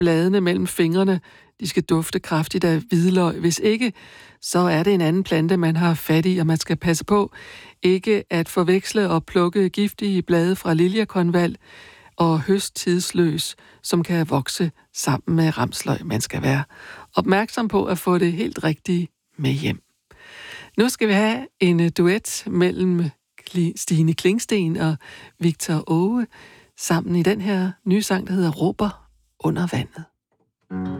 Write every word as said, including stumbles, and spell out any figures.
bladene mellem fingrene, de skal dufte kraftigt af hvidløg. Hvis ikke, så er det en anden plante, man har fat i, og man skal passe på ikke at forveksle og plukke giftige blade fra liljekonvalg og høst tidsløs, som kan vokse sammen med ramsløg. Man skal være opmærksom på at få det helt rigtige med hjem. Nu skal vi have en duet mellem Stine Klingsten og Victor Åge sammen i den her nye sang, der hedder Råber under vandet.